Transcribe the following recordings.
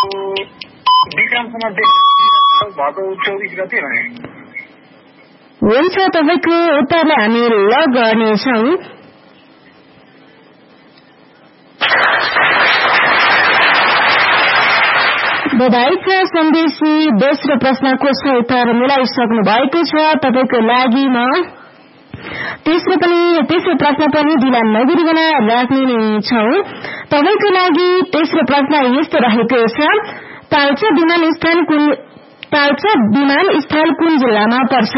विक्रमसम्म भएको 24 गते भने हुन्छ। तपाईको उत्तरलाई हामी लक गर्नेछौँ। बधाई छ सन्देशी, दोस्रो प्रश्नको सही उत्तर मिलाइसक्नु भएको छ। तपाईको लागि म तेस्रो प्रश्न पनि ढिला नगरिकन राख्ने नै छौं। तपाईको लागि तेस्रो प्रश्न यस्तो रहेको छ, पाल्चा विमानस्थल कुन जिल्लामा पर्छ?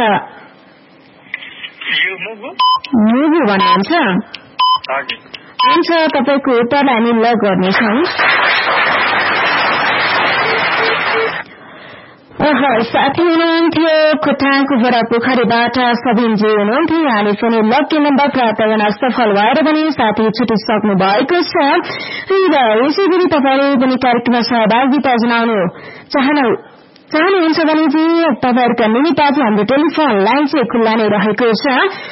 मुगु भन्नुहुन्छ? हुन्छ। तपाईको उत्तरलाई हामी लक गर्नेछौँ। साथी हुनुहुन्थ्यो खोटाङको बडा पोखरीबाट सबिनजी हुनुहुन्थ्यो। यहाँले पनि लकी नम्बर प्राप्त गर्न सफल भएर पनि साथी छुटिसक्नु भएको छ। र यसै गरी तपाईले पनि कार्यक्रममा सहभागिता जनाउनु चाहनुहुन्छ भने चाहिँ तपाईहरुका निमित्त हाम्रो टेलिफोन लाइन चाहिँ खुल्ला नै रहेको छ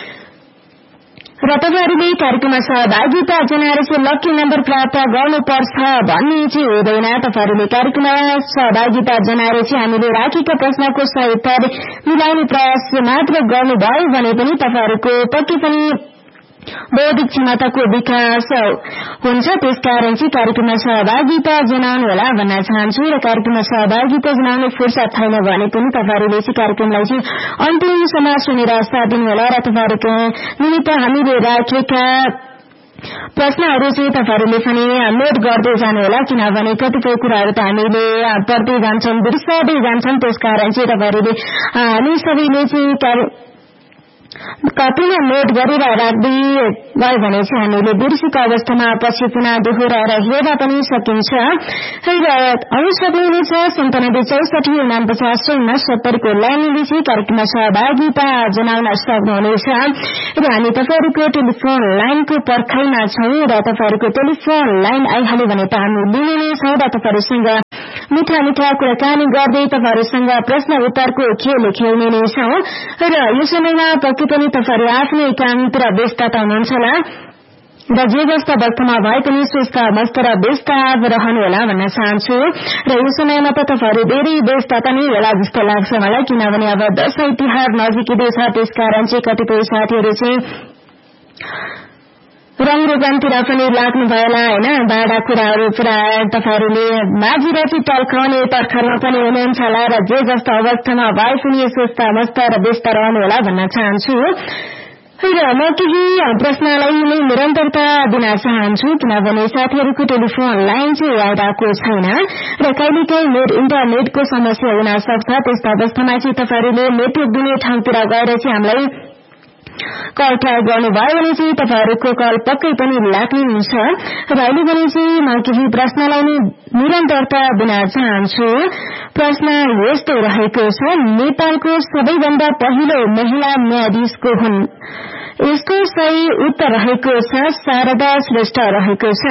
र तपाईहरुले कार्यक्रममा सहभागिता जनाएर चाहिँ लकी नम्बर प्राप्त गर्नुपर्छ भन्ने चाहिँ हुँदैन। तपाईहरुले कार्यक्रममा सहभागिता जनाएर चाहिँ हामीले राखेका प्रश्नको सही उत्तर मिलाउने प्रयास मात्र गर्नुभयो भने पनि तपाईहरुको पक्कै पनि बौद्धिक क्षमताको विकास हुन्छ। त्यसकारण चाहिँ कार्यक्रममा सहभागिता जनाउनु होला भन्न चाहन्छु। र कार्यक्रममा सहभागिता जनाउने फुर्सद छैन भने पनि तपाईहरुले चाहिँ कार्यक्रमलाई चाहिँ अन्तिमसम्म सुनेर साथ दिनु होला। र तपाईहरुको निमित्त हामीले राखेका प्रश्नहरू चाहिँ तपाईहरुले पनि नोट गर्दै जानु होला, किनभने कतिपय कुराहरू त हामीले पढ्दै जान्छौं, बिर्सँदै जान्छौं। त्यसकारण चाहिँ तपाईहरुले हामी सबैले चाहिँ कपीमा नोट गरेर राख्दै गयो भने चाहिँ हामीले बिर्सेको अवस्थामा पछि पुनः दोहोऱ्याएर हेर्न पनि सकिन्छ। र अरू सक्नुहुनेछ 9764495069 को लाइनले चाहिँ कार्यक्रममा सहभागिता जनाउन सक्नुहुनेछ। र हामी तपाईहरुको टेलिफोन लाइनको पर्खाइमा छौं र तपाईहरुको टेलिफोन लाइन आइहाल्यो भने त हामी लिने नै छौं र तपाईहरुसँग मिठा मिठा कुराकानी गर्दै तपाईहरुसँग प्रश्न उत्तरको खेल खेल्ने नै छौं। र यो समयमा पक्कै पनि तपाईहरु आफ्नै कामतिर व्यस्तता हुनुहुन्छ होला र जे जस्ता वक्तमा भए पनि सुस्त मस्त र व्यस्त रहनु होला भन्न चाहन्छु। र यो समयमा त तपाईहरु धेरै व्यस्तता नै होला जस्तो लाग्छ मलाई, किनभने अब दशैं तिहार नजिकै छ। त्यसकारण चाहिँ कतिपय साथीहरु चाहिँ रंग रोगनतिर पनि लाग्नु भएला हैन। बाडा कुराहरू पुरा तपाईहरुले माझिर चाहिँ टल्काउने तर्खरमा पनि हुनुहुन्छ होला र जे जस्तो अवस्थामा भए पनि सुस्त मस्त र व्यस्त रहनु होला भन्न चाहन्छु। र म केही प्रश्नलाई नै निरन्तरता दिन चाहन्छु, किनभने साथीहरुको टेलिफोन लाइन चाहिँ आइरहेको छैन र कहिलेकाहीँ नेट इन्टरनेटको समस्या हुन सक्छ। त्यस्ता अवस्थामा चाहिँ तपाईहरुले नेटवर्क दिने ठाउँतिर गएर चाहिँ हामीलाई कल ट्राई गर्नुभयो भने चाहिँ तपाईहरुको कल पक्कै पनि लाग्ने हुन्छ। र अहिले भने चाहिँ म केही प्रश्नलाई नै निरन्तरता दिन चाहन्छु। प्रश्न यस्तो रहेको छ, नेपालको सबैभन्दा पहिलो महिला न्यायाधीश को हुन्? यसको सही उत्तर रहेको छ शारदा श्रेष्ठ रहेको छ।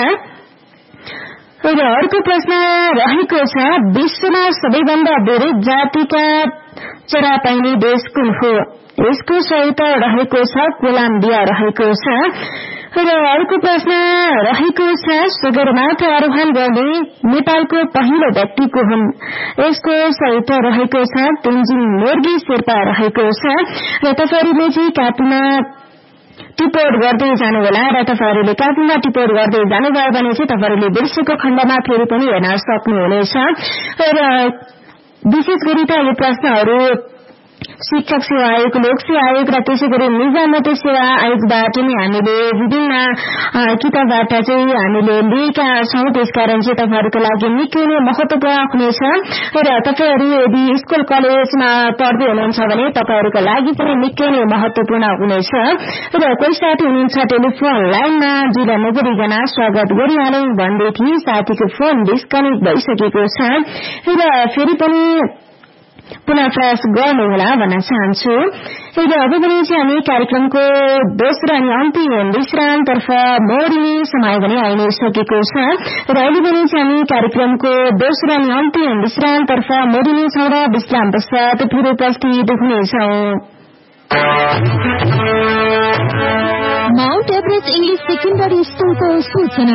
र अर्को प्रश्न रहेको छ, विश्वमा सबैभन्दा धेरै जातिका चरा पाइने देश कुन हो? यसको सही उत्तर रहेको छ कोलम्बिया रहेको छ। र अर्को प्रश्न रहेको छ, सगरमाथा आरोहण गर्ने नेपालको पहिलो व्यक्ति को हुन्? यसको सही उत्तर रहेको छ तेन्जिङ नोर्गे शेर्पा रहेको छ। र तपाईहरुले चाहिँ कापीमा टिपोट गर्दै जानु होला र तपाईहरुले कापीमा टिपोट गर्दै जानुभयो भने चाहिँ तपाईहरुले बिर्सेको खण्डमा फेरि पनि हेर्न सक्नुहुनेछ। र विशेष गरी त यो प्रश्नहरू शिक्षक सेवा आयोग, लोक सेवा आयोग र त्यसै गरी निजामती सेवा आयोगबाट नै हामीले विभिन्न किताबबाट चाहिँ हामीले लिएका छौं। त्यसकारण चाहिँ तपाईहरुको लागि निकै नै महत्वपूर्ण हुनेछ। र तपाईहरु यदि स्कुल कलेजमा पढ्दै हुनुहुन्छ भने तपाईहरुको लागि पनि निकै नै महत्वपूर्ण हुनेछ। र कोही साथी हुनुहुन्छ टेलिफोन लाइनमा, ढिला नगरिकन स्वागत गरिहालौं भन्दै थिए। साथीको फोन डिस्कनेक्ट भइसकेको छ र फेरि पनि पुनः प्रयास गर्नुहोला भन्न चाहन्छु। र अब पनि चाहिँ हामी कार्यक्रमको दोस्रो अनि अन्तिम विश्रामतर्फ मोडिने समय पनि आइ नै सकेको छ। र अहिले पनि चाहिँ हामी कार्यक्रमको दोस्रो अनि अन्तिम विश्रामतर्फ मोडिनेछौं र विश्राम पश्चात फेरि उपस्थित हुनेछौं। माउन्ट एभरेस्ट इङ्ग्लिश सेकेन्डरी स्कुलको सूचना।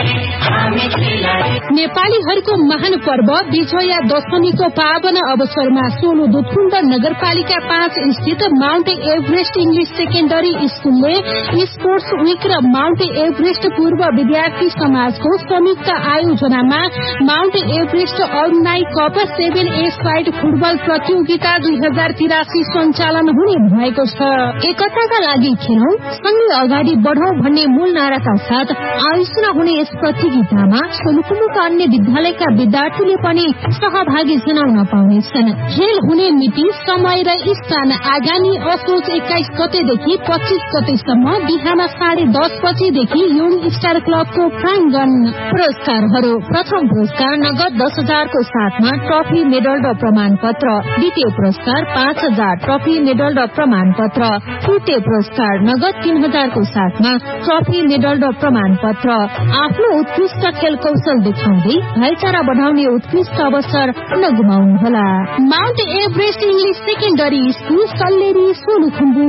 नेपालीहरूको महान पर्व विजया दशमीको पावन अवसरमा सोलु दुधकुण्ड नगरपालिका 5 स्थित माउन्ट एभरेस्ट इङ्ग्लिश सेकेन्डरी स्कुलले स्पोर्ट्स विक र माउन्ट एभरेस्ट पूर्व विद्यार्थी समाजको संयुक्त आयोजनामा Mount Everest अलुम्नाई cup 7A side football प्रतियोगिता 2083 सञ्चालन हुने भएको छ। एकताका लागि खेलौं, सँगै अगाडि बढौं भन्ने मूल नाराका साथ आयोजना हुने यस प्रतियोगितामा सोलुखुम्बुका अन्य विद्यालयका विद्यार्थीले पनि सहभागी जनाउन पाउनेछन्। खेल हुने मिति, समय र स्थान आगामी असोज 21 गतेदेखि 25 गतेसम्म बिहान 10:30 बजेदेखि यङ स्टार क्लबको प्राङ्गण। पुरस्कारहरू: प्रथम पुरस्कार नगद 10,000 को साथमा ट्रफी, मेडल र प्रमाणपत्र। द्वितीय पुरस्कार 5,000 ट्रफी, मेडल र प्रमाणपत्र। तृतीय पुरस्कार नगद 3,000 को साथमा ट्रफी, मेडल र प्रमाणपत्र। आफ्नो उत्कृष्ट खेल कौशल देखाउँदै भाइचारा बढाउने उत्कृष्ट अवसर नगुमाउनुहोला। Mount Everest English secondary school, Salleri, Solukhumbu.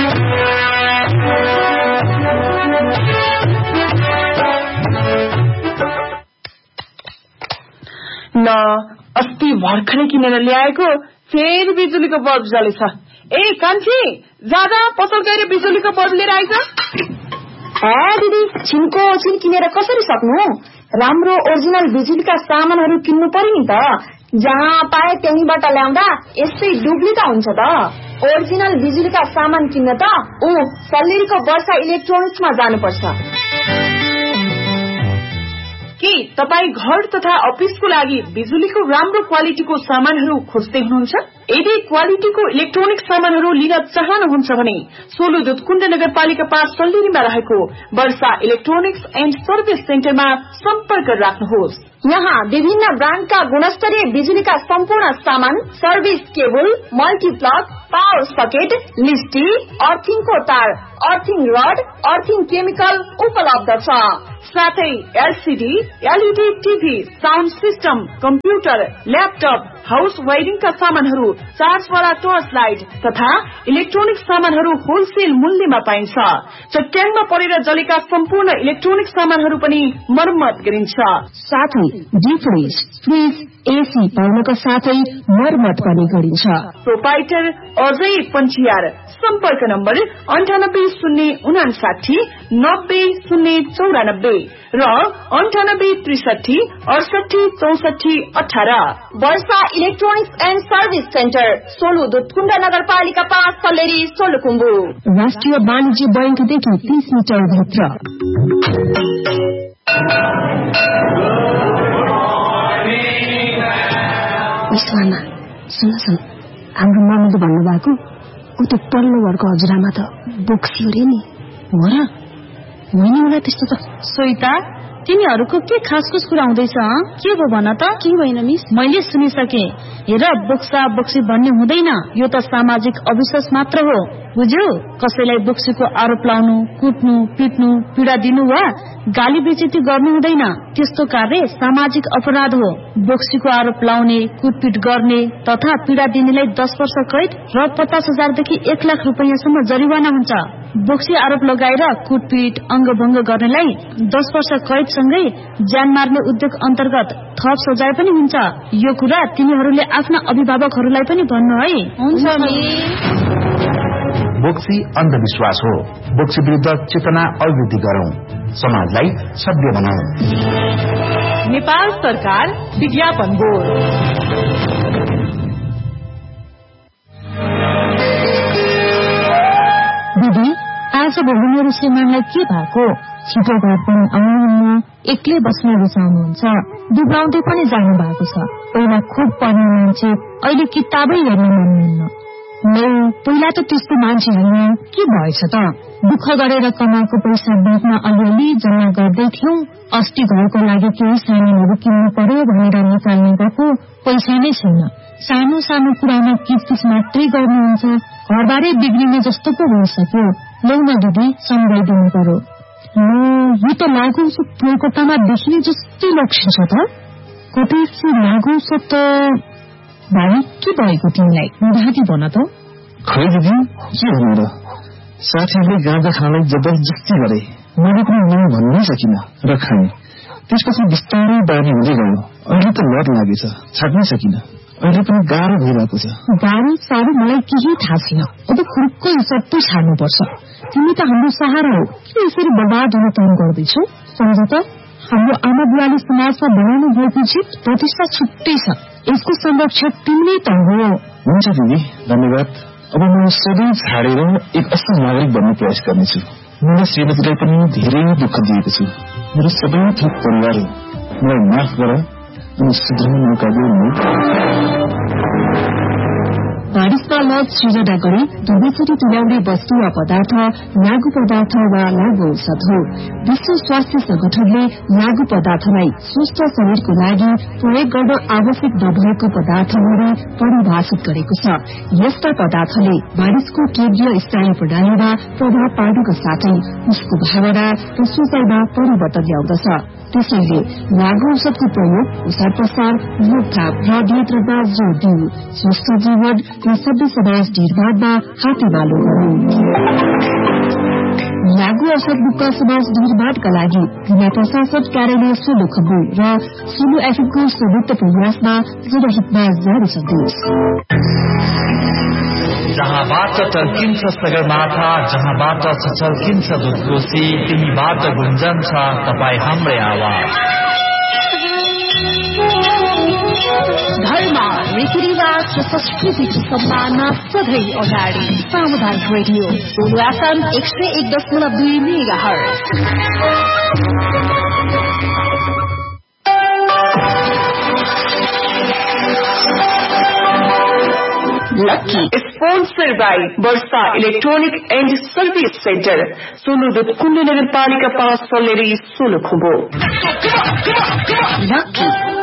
न अस्ति भर्खरै किनेर ल्याएको फेरि बिजुलीको बल्ब जलेछ। ए कान्छी, जाँदा पसल गएर बिजुलीको बल्ब लिएर आइज। दिदी, छिनको छिन किनेर कसरी सक्नु? राम्रो ओरिजिनल बिजुलीका सामानहरू किन्नु पर्यो नि त। जहाँ पाए त्यहीबाट ल्याउँदा यस्तै डुप्लिकेट हुन्छ त। ओरिजिनल बिजुलीका सामान किन्न त सल्लेरीको वर्षा इलेक्ट्रोनिक्समा जानुपर्छ। के तपाई घर तथा अफिसको लागि बिजुलीको राम्रो क्वालिटीको सामानहरू खोज्दै हुनुहुन्छ? यदि क्वालिटीको इलेक्ट्रोनिक सामानहरू लिन चाहनुहुन्छ भने सोलु दुधकुण्ड नगरपालिका 5 सल्लेरीमा रहेको वर्षा इलेक्ट्रोनिक्स एन्ड सर्भिस सेन्टरमा सम्पर्क राख्नुहोस्। यहाँ विभिन्न ब्रान्डका गुणस्तरीय बिजुलीका सम्पूर्ण सामान, service cable, multiplug, power socket, लिस्टी, अर्थिङको तार, अर्थिङ रड, अर्थिङ केमिकल उपलब्ध छ। साथै LCD, LED TV, sound system, computer, laptop, house वायरिङका सामानहरू, चार्जवाला टर्च लाइट तथा इलेक्ट्रोनिक सामानहरू होलसेल मूल्यमा पाइन्छ। चट्याङमा परेर जलेका सम्पूर्ण इलेक्ट्रोनिक सामानहरू पनि मर्मत गरिन्छ। साथै डिफ्रिज, फ्रिज, एसी पाउनको साथै मर्मत पनि गरिन्छ। प्रोपाइटर अजय पञ्चियार। सम्पर्क नम्बर 980959 90 094 र 9863 68 64 18। वर्षा electronics and service centre, Solu Dudhkund नगरपालिका 5 सल्लेरी, सोलुखुम्बु। राष्ट्रिय वाणिज्य बैंकदेखि 30 मिटर भित्र। विश्वमा सुन हाम्रो मम्मीले भन्नुभएको ऊ त तल्लो घरको हजुरआमा त बोक्सी रे नि हो र? होइन होला त्यस्तो त। सोइता, तिमीहरूको के खासखुस कुरा हुँदैछ? के भो भन त? के भएन मिस? मैले सुनिसके। हेर, बोक्सा बोक्सी भन्ने हुँदैन, यो त सामाजिक अविश्वास मात्र हो, बुझ्यौ? कसैलाई बोक्सीको आरोप लाउनु, कुट्नु, पिट्नु, पीडा दिनु वा गाली बेइज्जती गर्नु हुँदैन। त्यस्तो कार्य सामाजिक अपराध हो। बोक्सीको आरोप लाउने, कुटपिट गर्ने तथा पीडा दिनेलाई 10 वर्ष कैद र 50,000 देखि 1 लाख रुपैयाँसम्म जरिवाना हुन्छ। बोक्सी आरोप लगाएर कुटपिट, अङ्गभङ्ग गर्नेलाई 10 वर्ष कैदसँगै ज्यान मार्ने उद्योग अन्तर्गत थप सजाय पनि हुन्छ। यो कुरा तिमीहरूले आफ्ना अभिभावकहरूलाई पनि भन्नु है। हुन्छ। बोक्सी अन्धविश्वास हो। बोक्सी विरुद्ध चेतना अभिवृद्धि गरौं, समाजलाई सभ्य बनाऊ। नेपाल सरकार विज्ञापन बोर्ड। दिदी, आज भोलि मेरो श्रीमानलाई के भएको? छिटो घर पनि आउनुहुन्न, एक्लै बस्न रुचाउनुहुन्छ, दुब्राउँदै पनि जानु भएको छ। पहिला खुब पढ्ने मान्छे, अहिले किताबै हेर्न मान्नुहुन्न। पहिला त त्यस्तो मान्छे होइन, के भएछ त? दुःख गरेर कमाएको पैसा ब्याङ्कमा अलिअलि जम्मा गर्दै थियौं। अस्ति घरको लागि केही सामानहरू किन्नु पर्यो भनेर निकाल्ने गएको पैसा नै छैन। सानो सानो कुरामा किचकिच मात्रै गर्नुहुन्छ। घरबारे बिग्रिने जस्तो पो भइसक्यो। लौ न दिदी, सम्झाइदिनु पर्यो। यो त लागु कोलकातामा देखिने जस्तै लक्षण छ त। कतै लागु छ त। भाइ, के भएको तिमीलाई? दादी भन त। खै दिदी, के भन्नु र? साथीहरूले गाँजा खानलाई जबरजस्ती गरे। मैले पनि नै भन्नै सकिन र खाएँ। त्यसपछि बिस्तारै बानी हुँदै गयो। अहिले त लत लागेछ, छाड्नै सकिन। अहिले पनि गाह्रो भइरहेको छ। गाह्रो साह्रो मलाई केही थाहा छैन। अब खुर्को सबै छाड्नुपर्छ। तिमी त हाम्रो सहारा हो, किन यसरी बर्बाद हुन तय गर्दैछौ? सम्झ त, हाम्रो आमा बुवाले समाजमा बनाउनु भएको जित प्रतिष्ठा छुट्टै छ। यसको संरक्षक तिमी त हो। हुन्छ दिदी, धन्यवाद। अब म सधैँ छाडेर एक असल नागरिक बन्ने प्रयास गर्नेछु। मलाई श्रीमतीलाई पनि धेरै दुःख दिएको छु। मेरो सबै थोक परिवार हो। मलाई माफ गर अनि सुध्रने मौका दिनु। बारिशमा लत सृजना गरी दुवैचोटि तुल्याउने वस्तु वा पदार्थ लागू पदार्थ वा लागू औषध हो। विश्व स्वास्थ्य संगठनले लागू पदार्थलाई स्वस्थ शरीरको लागि प्रयोग गर्न आवश्यक नभएको पदार्थहरू परिभाषित गरेको छ। यस्ता पदार्थले मानिसको केन्द्रीय स्नायु प्रणालीमा प्रभाव पार्नुका साथै उसको भावना र सोचाइमा परिवर्तन ल्याउँदछ। त्यसैले लागू औषधको प्रयोग, ओसार प्रसार, रोकथाम र नियन्त्रणमा जोड़ दिनु, स्वस्थ जीवन र सभ्य समाज निर्माणमा हातेमालो गर्नु। लागू औषध मुक्त समाज निर्माणका लागि जिल्ला प्रशासन कार्यालय सोलुखुम्बु र सोलु एफएमको संयुक्त प्रयासमा जनहितमा जारी सन्देश। जहाँबाट टल्किन्छ सगरमाथा, जहाँबाट छल्किन्छ दुधकोशी, तिमीबाट गुन्जन्छ तपाईँ हाम्रै आवाज। धर्म, रीतिरिवाज र संस्कृतिको सम्मानमा सधैँ अगाडि। सामुदायिक radio Solu FM 101.2 megahertz. Lucky sponsor by Varsha electronic and service centre, Solu Dudhkund नगरपालिका 5 सल्लेरी सोलुखुम्बु। लक्की